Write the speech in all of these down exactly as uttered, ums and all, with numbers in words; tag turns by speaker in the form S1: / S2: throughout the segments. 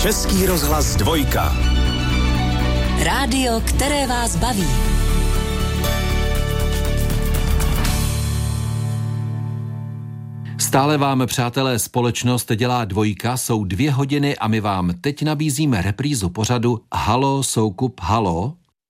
S1: Český rozhlas dvojka.
S2: Rádio, které vás baví.
S3: Stále vám, přátelé, společnost dělá dvojka, jsou dvě hodiny a my vám teď nabízíme reprízu pořadu Halo, Soukup, halo.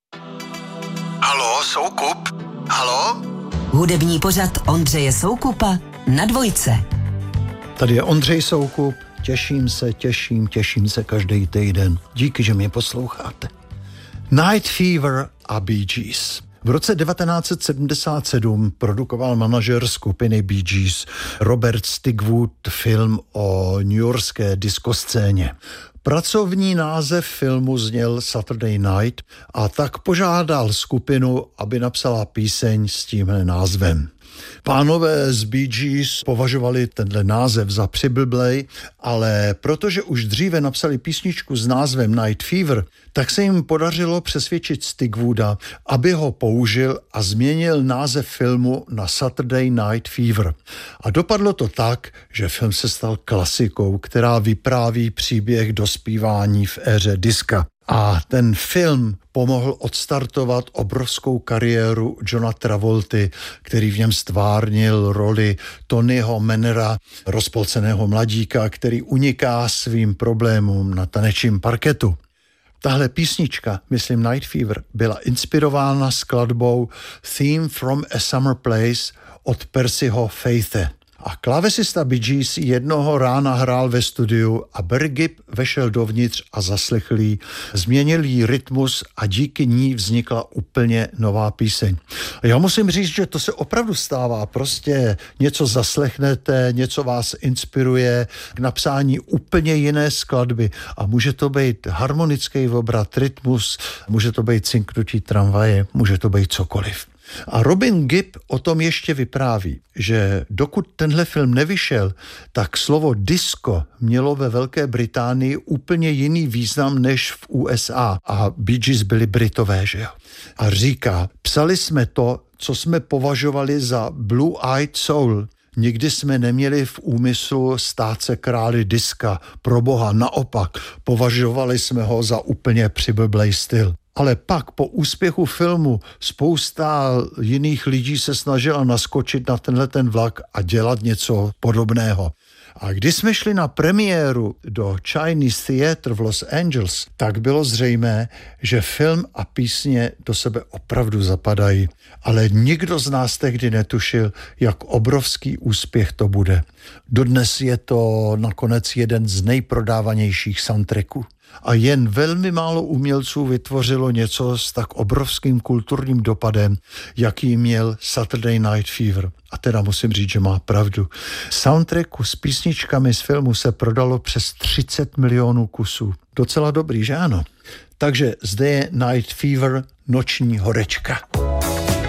S4: Halo, Soukup, halo?
S2: Hudební pořad Ondřeje Soukupa na dvojce.
S5: Tady je Ondřej Soukup, těším se, těším, těším se každý týden. Díky, že mě posloucháte. Night Fever a Bee Gees. V roce devatenáct set sedmdesát sedm produkoval manažer skupiny Bee Gees Robert Stigwood film o newyorské diskoscéně. Pracovní název filmu zněl Saturday Night a tak požádal skupinu, aby napsala píseň s tímhle názvem. Pánové z Bee Gees považovali tenhle název za přiblblej, ale protože už dříve napsali písničku s názvem Night Fever, tak se jim podařilo přesvědčit Stigwooda, aby ho použil a změnil název filmu na Saturday Night Fever. A dopadlo to tak, že film se stal klasikou, která vypráví příběh dospívání v éře diska. A ten film pomohl odstartovat obrovskou kariéru Johna Travolty, který v něm stvárnil roli Tonyho Mannera, rozpolceného mladíka, který uniká svým problémům na tanečním parketu. Tahle písnička, myslím Night Fever, byla inspirována skladbou Theme from a Summer Place od Percyho Faithe. A klávesista Bee Gees jednoho rána hrál ve studiu a Barry Gibb vešel dovnitř a zaslechl jí, změnil jí rytmus a díky ní vznikla úplně nová píseň. A já musím říct, že to se opravdu stává. Prostě něco zaslechnete, něco vás inspiruje k napsání úplně jiné skladby a může to být harmonický obrat, rytmus, může to být cinknutí tramvaje, může to být cokoliv. A Robin Gibb o tom ještě vypráví, že dokud tenhle film nevyšel, tak slovo disco mělo ve Velké Británii úplně jiný význam než v U S A. A Bee Gees byli Britové, že jo? A říká, psali jsme to, co jsme považovali za blue-eyed soul. Nikdy jsme neměli v úmyslu stát se králi diska. Proboha, naopak, považovali jsme ho za úplně přiblblej styl. Ale pak po úspěchu filmu spousta jiných lidí se snažila naskočit na tenhle ten vlak a dělat něco podobného. A když jsme šli na premiéru do Chinese Theatre v Los Angeles, tak bylo zřejmé, že film a písně do sebe opravdu zapadají. Ale nikdo z nás tehdy netušil, jak obrovský úspěch to bude. Dodnes je to nakonec jeden z nejprodávanějších soundtracků. A jen velmi málo umělců vytvořilo něco s tak obrovským kulturním dopadem, jaký měl Saturday Night Fever. A teda musím říct, že má pravdu. Soundtracku s písničkami z filmu se prodalo přes třicet milionů kusů. Docela dobrý, že ano? Takže zde je Night Fever, noční horečka.